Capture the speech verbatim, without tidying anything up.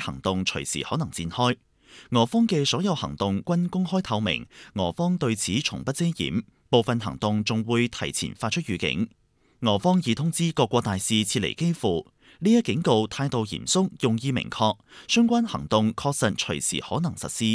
行動隨時可能展開。俄方嘅所有行動均公開透明，俄方對此從不遮掩，部分行動仲會提前發出預警。俄方已通知各國大使撤離基輔，呢一警告態度嚴肅，用意明確，相關行動確實隨時可能實施。